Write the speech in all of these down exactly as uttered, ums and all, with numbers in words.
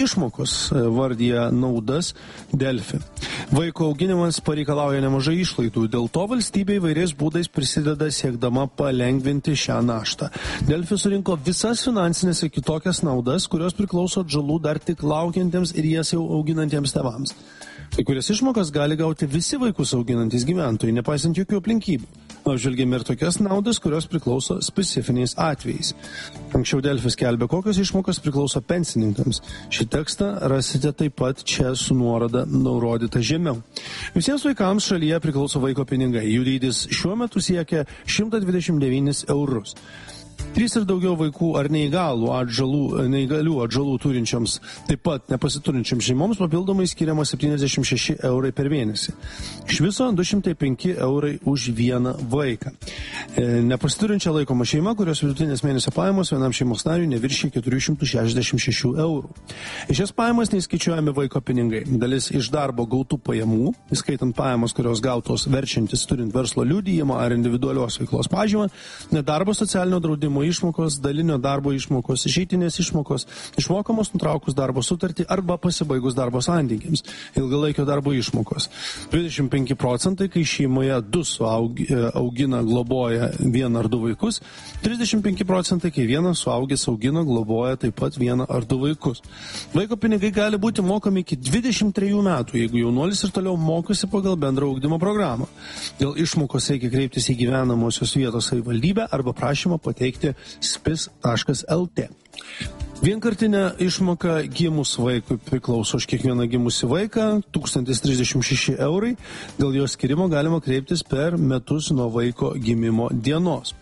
Išmokos vardyja naudas Delfi. Vaiko auginimas pareikalauja nemažai išlaidų, dėl to valstybė įvairiais būdais prisideda siekdama palengvinti šią naštą. Delfi surinko visas finansinės ir kitokias naudas, kurios priklauso atžalų dar tik laukiantiems ir jas jau auginantiems tėvams. Kai kurias išmokas gali gauti visi vaikus auginantys gyventojai, nepaisant jokių aplinkybių. Apžvelgėme ir tokias naudas, kurios priklauso specifiniais atvejais. Anksčiau Delfi skelbė, kokios išmokas priklauso pensininkams. Šį tekstą rasite taip pat čia su nuoroda nurodyta žemiau. Visiems vaikams šalyje priklauso vaiko pinigai. Jų dydis šiuo metu siekia šimtą dvidešimt devynis eurus. Trys ir daugiau vaikų ar neįgalų atžalų, neįgalių atžalų turinčiams, taip pat nepasiturinčiams šeimoms papildomai skiriama septyniasdešimt šeši eurai per mėnesį. Iš viso du šimtai penki eurai už vieną vaiką. E, nepasiturinčia laikoma šeima, kurios vidutinės mėnesio pajamos vienam šeimos nariui neviršė keturi šimtai šešiasdešimt šeši eurų. Iš šias pajamas neįskaičiuojami vaiko pinigai. Dalis iš darbo gautų pajamų, įskaitant pajamas, kurios gautos verčiantis turint verslo liudijimą ar individualios veiklos pažymą, nedarbo socialinio draudimo išmokos, dalinio darbo išmokos, išeitinės išmokos, išmokamos nutraukus darbo sutartį arba pasibaigus darbo santykiams, ilgalaikio darbo išmokos. dvidešimt penki procentai, kai šeimoje du suaugina, globoja vieną ar du vaikus, trisdešimt penki procentai, kai vienas suaugęs augina, globoja taip pat vieną ar du vaikus. Vaiko pinigai gali būti mokami iki dvidešimt trejų metų, jeigu jaunuolis ir toliau mokosi pagal bendrą ugdymo programą. Dėl išmokos reikia kreiptis į gyvenamosios vietos savivaldybę arba prašymą pateikti spis taškas el tė. Vienkartinė išmoka gimus vaikui priklauso už kiekvieną gimusį vaiką, tūkstantis trisdešimt šeši eurai. Dėl jos skirimo galima kreiptis per metus nuo vaiko gimimo dienos.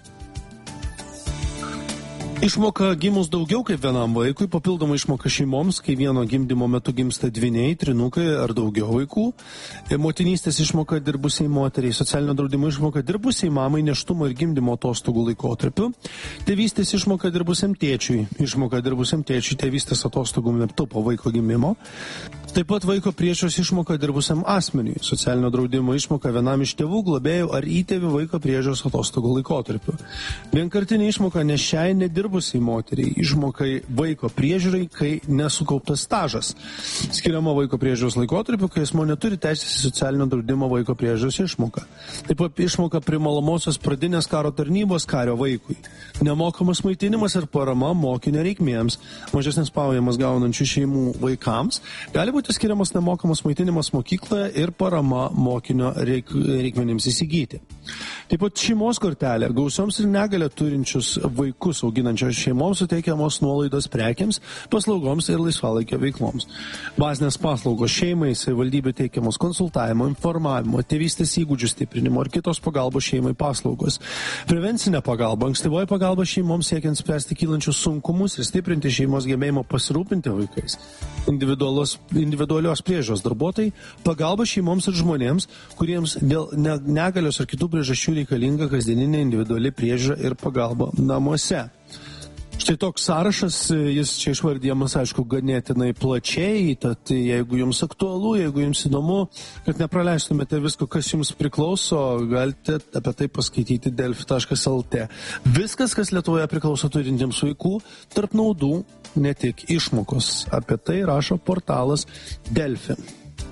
Išmoka gimus daugiau kaip vienam vaikui, papildoma išmoka šeimoms, kai vieno gimdymo metu gimsta dvyniai, trinukai ar daugiau vaikų. Motinystės išmoka dirbusiai moteriai, socialinio draudimo išmoka dirbusiai mamai nėštumo ir gimdymo atostogų laikotarpiu. Tėvystės išmoka dirbusiam tėčiui, išmoka dirbusiam tėčiui tėvystės atostogų metu po vaiko gimimo. Taip pat vaiko priežiūros išmoka dirbusiam asmeniui, socialinio draudimo išmoka vienam iš tėvų, globėjų ar įtėvių vaiko priežiūros atostogų laikotarpiu. Vienkartinė išmoka nešiai nedirbusiai moteriai, išmokai vaiko priežiūrai, kai nesukauptas stažas. Skiriama vaiko priežiūros laikotarpiu, kai asmuo neturi teisės į socialinio draudimo vaiko priežiūros išmoką. Taip pat išmoka privalomosios pradinės karo tarnybos kario vaikui. Nemokamas maitinimas ir parama mokinio reikmėms, mažesnės pajamas gaunančių šeimų vaikams, gali būti skiriamas nemokamas maitinimas mokykloje ir parama mokinio reik, reikmenims įsigyti. Taip pat šeimos kortelė gausioms ir negalę turinčius vaikus auginančios šeimoms suteikiamos nuolaidos prekiams, paslaugoms ir laisvalaikio veikloms. Bazinės paslaugos šeimai, savivaldybė teikiamos konsultavimo, informavimo, tėvystės įgūdžių stiprinimo ir kitos pagalbos šeimai paslaugos. Prevencinė pagalba, ankstyvoji pagalba šeimoms siekiant spręsti kylančius sunkumus ir stiprinti šeimos gebėjimą pasirūpinti vaikais. Individualios, individualios priežiūros darbuotojai, pagalba šeimoms ir žmonėms, kuriems dėl negalios ar kitų priežasčių reikalinga kasdieninė individuali priežiūra ir pagalba namuose. Štai toks sąrašas, jis čia išvardyjamas, aišku, ganėtinai plačiai, tad jeigu jums aktualu, jeigu jums įdomu, kad nepraleistumėte visko, kas jums priklauso, galite apie tai paskaityti delfi taškas el tė. Viskas, kas Lietuvoje priklauso turintiems vaikų, tarp naudų ne tik išmokos. Apie tai rašo portalas Delfi.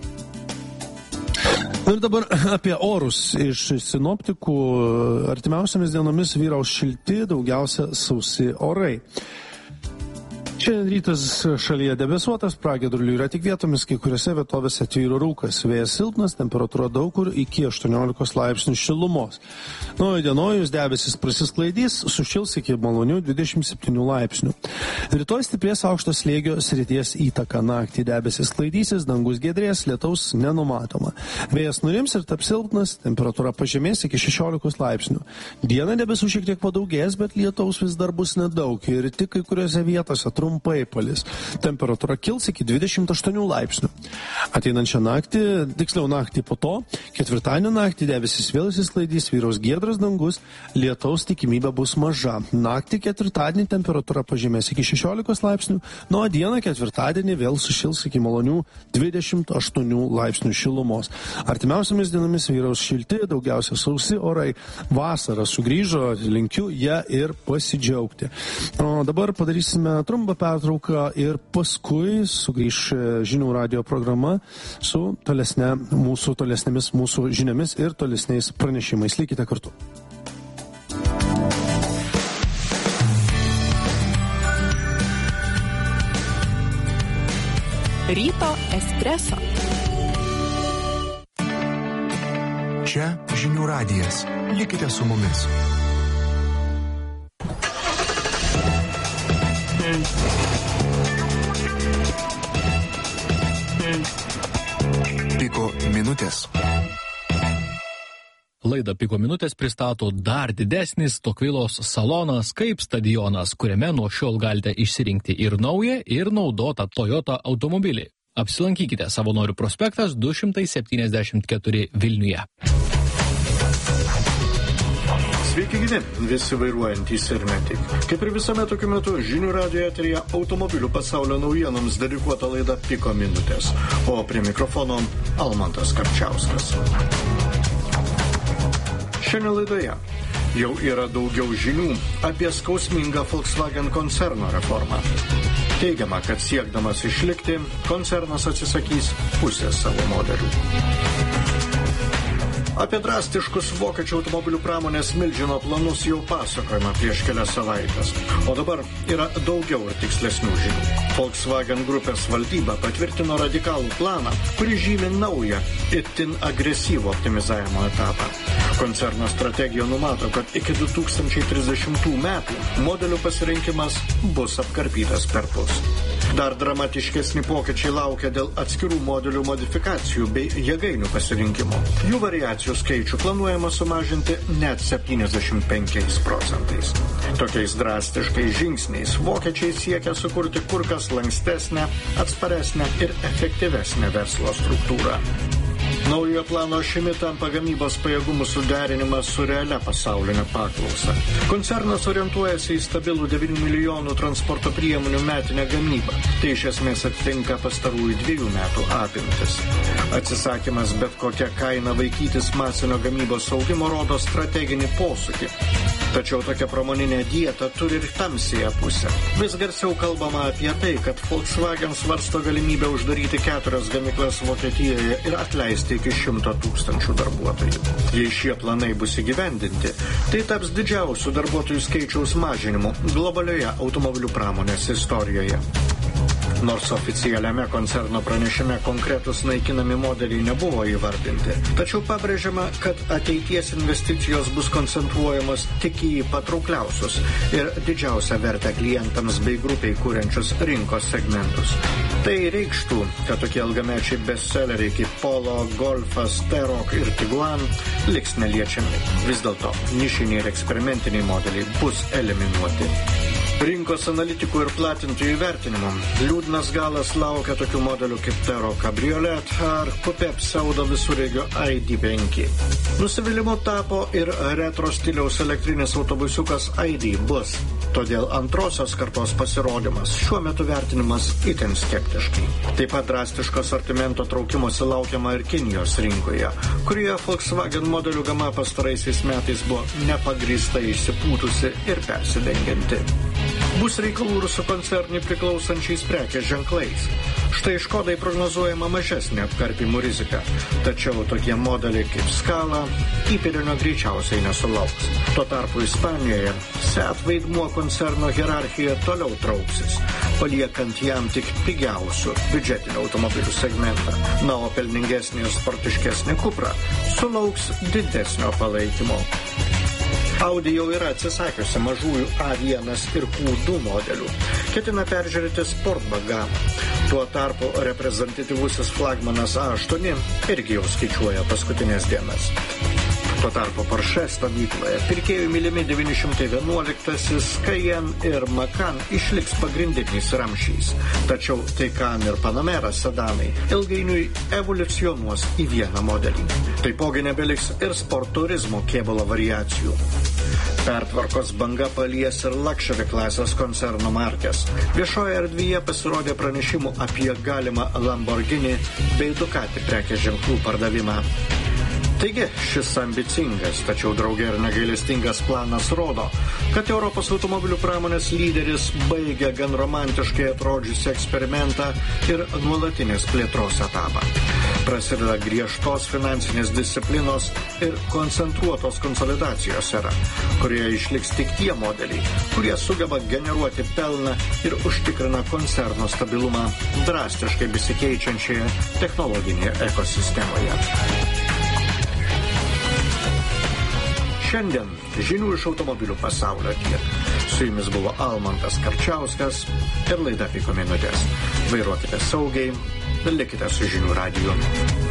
Ir dabar apie orus iš sinoptikų. Artimiausiamis dienomis vyraus šilti, daugiausia sausi orai. Šiandien rytas šalyje debesuotas, pragiedrulių yra tik vietomis, kai kuriuose vietovėse tvyro rūkas. Vėjas silpnas, temperatūra daug kur iki aštuoniolikos laipsnių šilumos. Nuo įdienojus debesis prasisklaidys, sušils iki malonių dvidešimt septynių laipsnių. Rytoj stiprės aukšto slėgio srities įtaka. Naktį debesis sklaidysis, dangus giedrės, lietaus nenumatoma. Vėjas nurims ir taps silpnas, temperatūra pažemės iki šešiolikos laipsnių. Dieną debesų šiek tiek padaugės, bet lietaus vis dar bus nedaug ir tik kai kuriuose vietose trumpai palis. Temperatūra kils iki dvidešimt aštuonių laipsnių. Ateinančią naktį, tiksliau naktį po to, ketvirtadienio naktį debesis vėl įsisklaidys, vyraus giedras dangus, lietaus tikimybė bus maža. Naktį ketvirtadienį temperatūra pažemės iki šešiolikos laipsnių, nuo dieną ketvirtadienį vėl sušils iki malonių dvidešimt aštuonių laipsnių šilumos. Artimiausiamis dienomis vyraus šilti, daugiausia sausi orai. Vasara sugrįžo, linkiu ją ir pasidžiaugti. O dabar padarysime trumpą pertrauką ir paskui sugrįš žinių radio programa su tolesne, mūsų, tolesnėmis mūsų žiniomis ir tolesniais pranešimais. Likite kartu. Ryto espresso. Čia žinių radijas. Likite su mumis. Piko minutės. Laidą Piko minutės pristato dar didesnis Tokvilos salonas kaip stadionas, kuriame nuo šiol galite išsirinkti ir naują, ir naudotą Toyota automobilį. Apsilankykite Savanorių prospektas du šimtai septyniasdešimt keturi Vilniuje. Sveiki gyvi, visi vairuojantys ir ne tik. Kaip ir visame tokiu metu, žinių radijo eteryje automobilių pasaulio naujienoms dedikuota laida Piko minutės, o prie mikrofono Almantas Kapčiauskas. Šiandien laidoje jau yra daugiau žinių apie skausmingą Volkswagen koncerno reformą. Teigiama, kad siekdamas išlikti, koncernas atsisakys pusės savo modelių. Apie drastiškus vokiečių automobilių pramonės milžino planus jau pasakojama prieš kelias savaitės. O dabar yra daugiau ir tikslesnių žinių. Volkswagen grupės valdyba patvirtino radikalų planą, kuri žymi naują, itin agresyvų optimizavimo etapą. Koncerno strategija numato, kad iki du tūkstančiai trisdešimtų metų modelių pasirinkimas bus apkarpytas perpus. Dar dramatiškesni pokyčiai laukia dėl atskirų modelių modifikacijų bei jėgainių pasirinkimo. Jų variacijų skaičių planuojama sumažinti net septyniasdešimt penkiais procentais. Tokiais drastiškais žingsniais vokiečiai siekia sukurti kur kas lankstesnę, atsparesnę ir efektyvesnę verslo struktūrą. Naujojo plano ašimi tampa gamybos pajėgumų suderinimas su realia pasaulinė paklausa. Koncernas orientuojasi į stabilų devynių milijonų transporto priemonių metinę gamybą. Tai iš esmės atitinka pastarųjų dviejų metų apimtis. Atsisakymas bet kokia kaina vaikytis masinio gamybos augimo rodo strateginį posūkį. Tačiau tokia pramoninė dieta turi ir tamsiąją pusę. Vis garsiau kalbama apie tai, kad Volkswagen svarsto galimybę uždaryti keturias gamyklas Vokietijoje ir atleisti iki šimto tūkstančių darbuotojų. Jei šie planai bus įgyvendinti, tai taps didžiausių darbuotojų skaičiaus mažinimu globalioje automobilių pramonės istorijoje. Nors oficialiame koncerno pranešime konkretus naikinami modeliai nebuvo įvardinti, tačiau pabrėžiama, kad ateities investicijos bus koncentruojamos tik į patraukliausius ir didžiausią vertę klientams bei grupiai kuriančius rinkos segmentus. Tai reikštų, kad tokie ilgamečiai bestselleriai kaip Polo, Golfas, T-Roc ir Tiguan liks neliečiami. Vis dėlto nišiniai ir eksperimentiniai modeliai bus eliminuoti. Rinkos analitikų ir platintojų vertinimų liūdnas galas laukia tokių modelių kaip T-Roc Cabriolet ar kupė pseudo visureigio I D penki. Nusivylimu tapo ir retro stiliaus elektrinis autobusiukas I D Bus. Todėl antrosios kartos pasirodymas šiuo metu vertinimas itin skeptiškai. Taip pat drastiško asortimento traukimosi laukiama ir Kinijos rinkoje, kurioje Volkswagen modelių gama pastaraisiais metais buvo nepagrįstai išsipūtusi ir persidengianti. Bus reikalų ir su koncernui priklausančiais prekės ženklais. Štai Škodai prognozuojama mažesnė apkarpimų rizika, tačiau tokie modeliai kaip Scala įpėdinio greičiausiai nesulauks. Tuo tarpu Ispanijoje Seat vaidmuo koncerno hierarchijoje toliau trauksis, paliekant jam tik pigiausių biudžetinio automobilių segmentą. Na, o pelningesnė ir sportiškesnė Cupra sulauks didesnio palaikymo. Audi jau yra atsisakiusi mažųjų A vienas ir Q du modelių. Ketina peržiūrėti Sportback gamą. Tuo tarpu reprezentatyvusis flagmanas A aštuoni irgi jau skaičiuoja paskutinės dienas. Tuo tarpu Porsche stovykloje pirkėjų mylimi devyni šimtai vienuoliktasis Cayenne ir Macan išliks pagrindiniais ramsčiais. Tačiau Taycan ir Panamera sedanai ilgainiui evoliucionuos į vieną modelį. Taipogi nebeliks ir Sport Turismo kėbulo variacijų. Pertvarkos banga palies ir luxury klasės koncerno markės. Viešoje erdvėje pasirodė pranešimų apie galimą Lamborghini bei Ducati prekės ženklų pardavimą. Taigi, šis ambicingas, tačiau draugė ir negailestingas planas rodo, kad Europos automobilių pramonės lyderis baigia gan romantiškai atrodžiusi eksperimentą ir nuolatinės plėtros etapą. Prasideda griežtos finansinės disciplinos ir koncentruotos konsolidacijos era, kurioje išliks tik tie modeliai, kurie sugeba generuoti pelną ir užtikrina koncerno stabilumą drastiškai besikeičiančioje technologinėje ekosistemoje. Šiandien žinių iš automobilių pasaulio tiek. Su jumis buvo Almantas Karčiauskas ir laida Piko minutės. Vairuokite saugiai, likite su žinių radiju.